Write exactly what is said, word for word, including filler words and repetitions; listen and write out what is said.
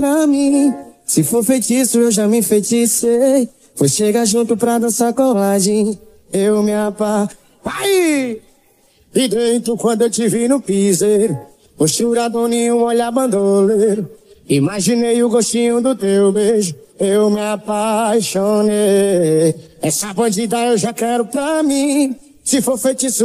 pra mim. Se for feitiço, eu já me enfeiticei. Foi chegar junto pra dançar colagem. Eu me apa... Vai! E dentro quando eu te vi no piseiro, posturadinho, olhar bandoleiro. Imaginei o gostinho do teu beijo, eu me apaixonei. Essa bandida eu já quero pra mim. Se for feitiço